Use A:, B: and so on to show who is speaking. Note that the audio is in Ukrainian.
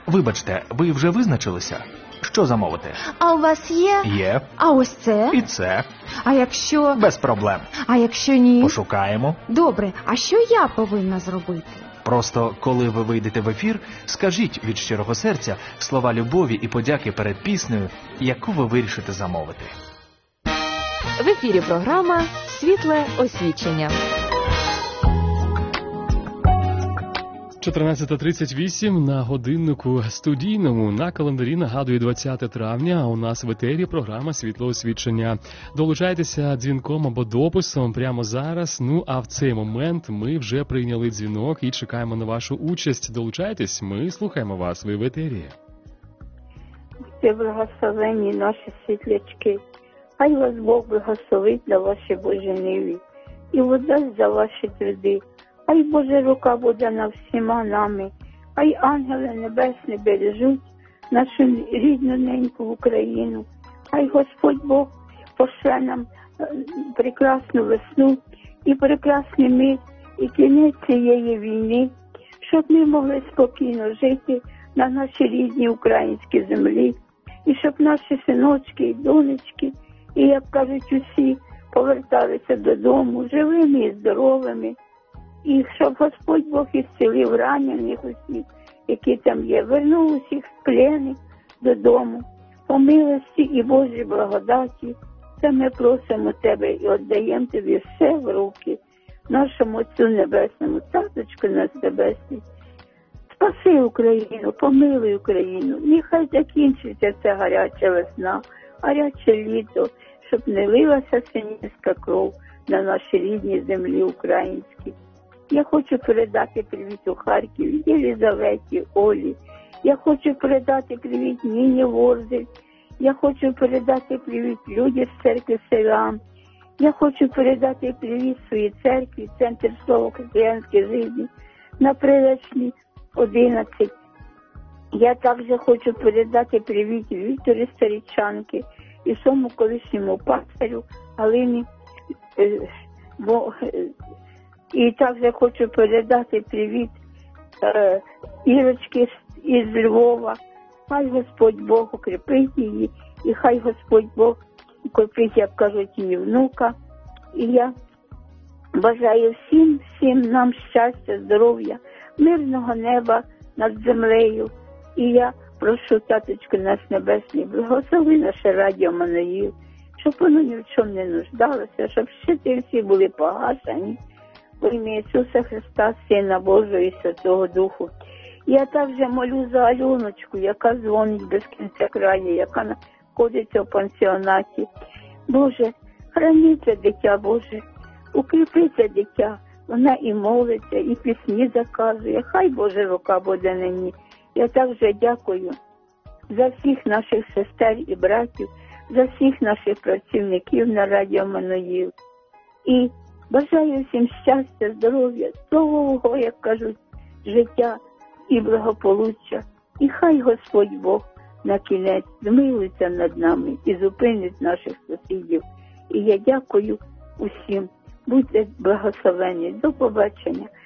A: Вибачте, ви вже визначилися? Що замовити?
B: А у вас є?
A: Є.
B: А ось це?
A: І це.
B: А якщо...
A: Без проблем.
B: А якщо ні?
A: Пошукаємо.
B: Добре, а що я повинна зробити?
A: Просто, коли ви вийдете в ефір, скажіть від щирого серця слова любові і подяки перед піснею, яку ви вирішите замовити.
C: В ефірі програма «Світле освічення».
D: 14:38 на годиннику студійному. На календарі нагадує 20 травня, а у нас в етері програма «Світло освічення». Долучайтеся дзвінком або дописом прямо зараз. Ну, а в цей момент ми вже прийняли дзвінок і чекаємо на вашу участь. Долучайтесь, ми слухаємо вас, ви в етері.
E: Будьте благословені наші світлячки. Хай вас Бог благословить на ваші Божі ниві і водасть за ваші труди. Хай Божа рука буде над всіма нами, хай ангели небесні бережуть нашу рідну неньку Україну. Хай Господь Бог пошле нам прекрасну весну і прекрасний мир, і кінець цієї війни, щоб ми могли спокійно жити на нашій рідній українській землі, і щоб наші синочки і донечки, і, як кажуть усі, поверталися додому живими і здоровими. І щоб Господь Бог ісцілив ранених усіх, які там є, вернув усіх з плени додому. По милості і Божій благодаті, це ми просимо Тебе і віддаємо Тобі все в руки, нашому Отцю Небесному, Таточку наш Небесний. Спаси Україну, помилуй Україну, нехай закінчиться ця гаряча весна, гаряче літо, щоб не лилася синівська кров на нашій рідній землі українській. Я хочу передати привіт у Харків Єлизаветі, Олі. Я хочу передати привіт Ніні Ворзель. Я хочу передати привіт людям з церкви Селам. Я хочу передати привіт своїй церкві, Центр слова християнської житті на Приречній 11. Я також хочу передати привіт Вікторі Старічанки і своєму колишньому пастирю Галині. І також хочу передати привіт Ірочки із Львова. Хай Господь Бог укріпить її, і хай Господь Бог укріпить, як кажуть, її внука. І я бажаю всім нам щастя, здоров'я, мирного неба над землею. І я прошу, Таточку наш Небесний, благослови наше радіо Манаїл, щоб воно ні в чому не нуждалося, щоб щити всі були погашені. Во ім'я Ісуса Христа, Сина Божого і Святого Духу. Я також молю за Альоночку, яка дзвонить без кінця краю, яка знаходиться в пансіонаті. Боже, храни це дитя, Боже, укріпи це дитя. Вона і молиться, і пісні заказує. Хай Божа рука буде на ній. Я також дякую за всіх наших сестер і братів, за всіх наших працівників на радіо Манаїл. І бажаю всім щастя, здоров'я, довгого, як кажуть, життя і благополуччя. І хай Господь Бог на кінець змилується над нами і зупинить наших сусідів. І я дякую усім. Будьте благословені. До побачення.